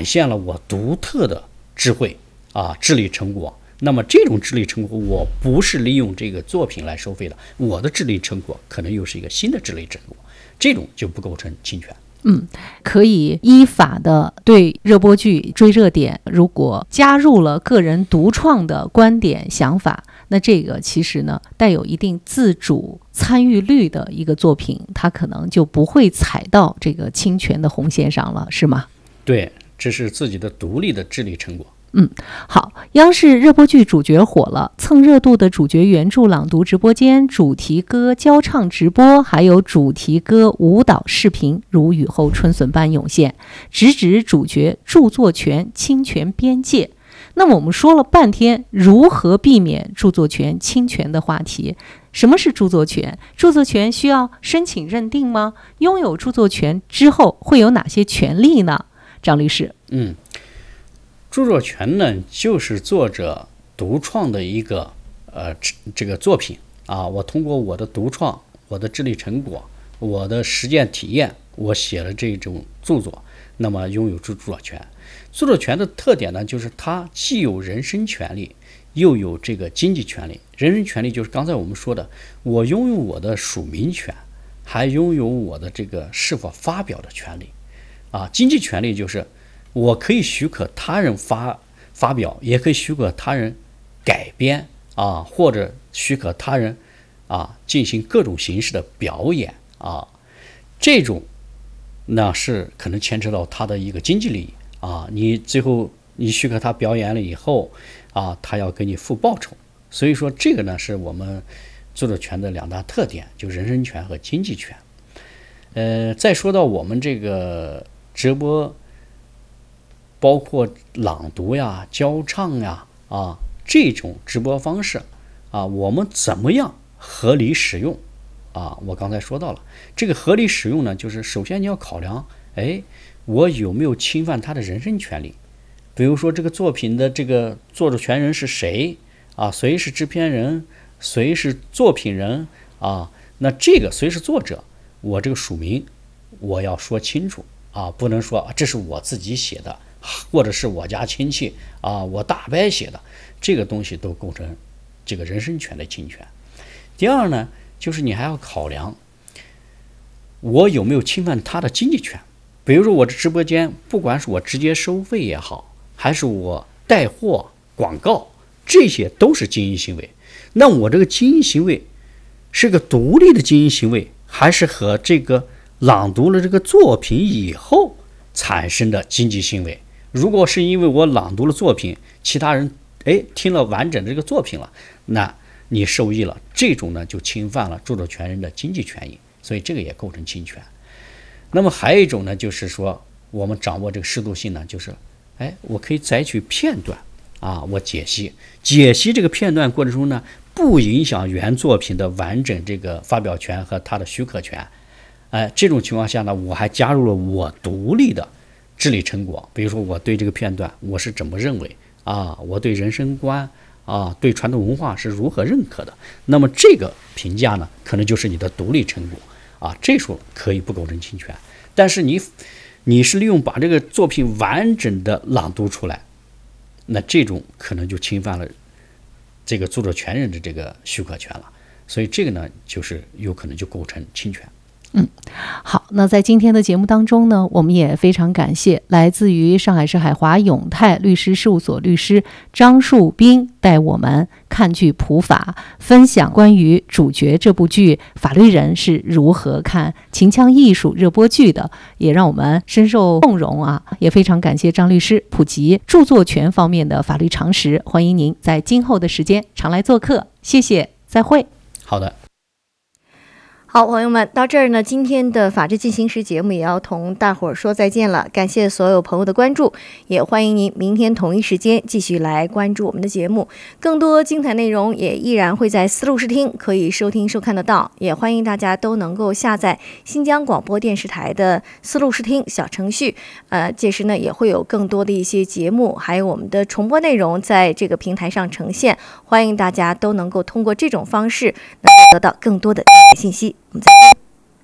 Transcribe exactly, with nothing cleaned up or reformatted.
展现了我独特的智慧啊智力成果。那么这种智力成果我不是利用这个作品来收费的，我的智力成果可能又是一个新的智力成果，这种就不构成侵权。 嗯，可以依法的对热播剧追热点，如果加入了个人独创的观点想法，那这个其实呢带有一定自主参与率的一个作品，它可能就不会踩到这个侵权的红线上了，是吗？ 对，这是自己的独立的智力成果。 嗯，好，央视热播剧主角火了，蹭热度的主角原著朗读直播间、主题歌教唱直播，还有主题歌舞蹈视频如雨后春笋般涌现，直指主角著作权侵权边界。那么我们说了半天如何避免著作权侵权的话题，什么是著作权？著作权需要申请认定吗？拥有著作权之后会有哪些权利呢？张律师。 嗯。著作权呢，就是作者独创的一个呃这个作品啊，我通过我的独创、我的智力成果、我的实践体验，我写了这种著作，那么拥有著作权。著作权的特点呢，就是它既有人身权利，又有这个经济权利。人身权利就是刚才我们说的，我拥有我的署名权，还拥有我的这个是否发表的权利啊。经济权利就是我可以许可他人发发表，也可以许可他人改编啊，或者许可他人啊进行各种形式的表演啊。这种那是可能牵扯到他的一个经济利益啊。你最后你许可他表演了以后啊，他要给你付报酬。所以说这个呢是我们著作权的两大特点，就人身权和经济权。呃，再说到我们这个直播，包括朗读呀、教唱呀啊这种直播方式啊，我们怎么样合理使用啊？我刚才说到了，这个合理使用呢，就是首先你要考量，哎，我有没有侵犯他的人身权利？比如说这个作品的这个作者权人是谁啊？谁是制片人？谁是作品人啊？那这个谁是作者？我这个署名我要说清楚啊，不能说这是我自己写的，或者是我家亲戚啊，我大伯写的，这个东西都构成这个人身权的侵权。第二呢，就是你还要考量我有没有侵犯他的经济权。比如说我的直播间，不管是我直接收费也好，还是我带货广告，这些都是经营行为。那我这个经营行为是个独立的经营行为，还是和这个朗读了这个作品以后产生的经济行为？如果是因为我朗读了作品，其他人哎听了完整的这个作品了，那你受益了，这种呢就侵犯了著作权人的经济权益，所以这个也构成侵权。那么还有一种呢，就是说我们掌握这个适度性呢，就是哎我可以采取片段啊，我解析解析这个片段过程中呢，不影响原作品的完整这个发表权和它的许可权。哎，这种情况下呢，我还加入了我独立的智力成果，比如说我对这个片段我是怎么认为啊，我对人生观啊，对传统文化是如何认可的，那么这个评价呢，可能就是你的独立成果啊，这时候可以不构成侵权。但是你你是利用把这个作品完整的朗读出来，那这种可能就侵犯了这个著作权人的这个许可权了，所以这个呢，就是有可能就构成侵权。 嗯，好，那在今天的节目当中呢，我们也非常感谢来自于上海市海华永泰律师事务所律师张树斌带我们看剧普法，分享关于主角这部剧法律人是如何看秦腔艺术热播剧的，也让我们深受动容啊！也非常感谢张律师普及著作权方面的法律常识，欢迎您在今后的时间常来做客，谢谢，再会。 好的。 好，朋友们，到这儿呢，今天的法治进行时节目也要同大伙儿说再见了。感谢所有朋友的关注，也欢迎您明天同一时间继续来关注我们的节目。更多精彩内容也依然会在思路视听可以收听收看得到，也欢迎大家都能够下载新疆广播电视台的思路视听小程序。呃，届时呢也会有更多的一些节目，还有我们的重播内容在这个平台上呈现，欢迎大家都能够通过这种方式能够得到更多的信息。我们再见。